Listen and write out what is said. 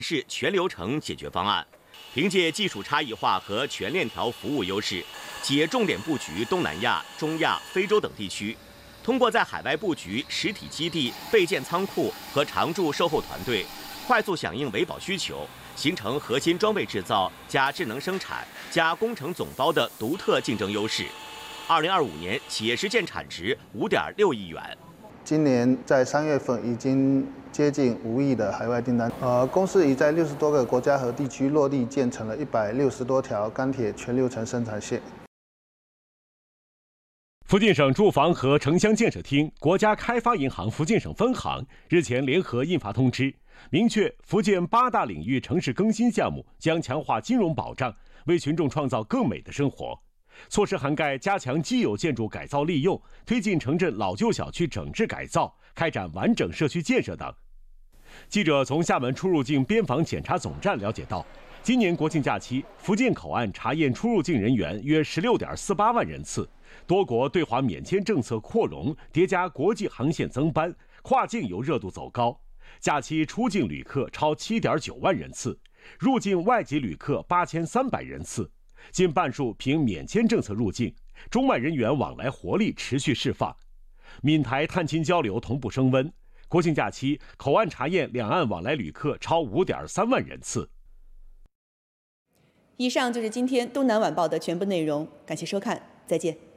是全流程解决方案。凭借技术差异化和全链条服务优势，企业重点布局东南亚、中亚、非洲等地区，通过在海外布局实体基地、备件仓库和常驻售后团队，快速响应维保需求，形成核心装备制造加智能生产加工程总包的独特竞争优势。2025年，企业实现产值5.6亿元。 今年在3月份已经接近5亿的海外订单。公司已在60多个国家和地区落地建成了160多条钢铁全流程生产线。 福建省住房和城乡建设厅、国家开发银行福建省分行日前联合印发通知，明确福建8大领域城市更新项目将强化金融保障，为群众创造更美的生活。措施涵盖加强既有建筑改造利用，推进城镇老旧小区整治改造，开展完整社区建设等。记者从厦门出入境边防检查总站了解到，今年国庆假期，福建口岸查验出入境人员约16.48万人次，多国对华免签政策扩容，叠加国际航线增班，跨境游热度走高。假期出境旅客超7.9万人次，入境外籍旅客8300人次。近半数凭免签政策入境，中外人员往来活力持续释放，闽台探亲交流同步升温。国庆假期口岸查验两岸往来旅客超5.3万人次。 以上就是今天《东南晚报》的全部内容，感谢收看，再见。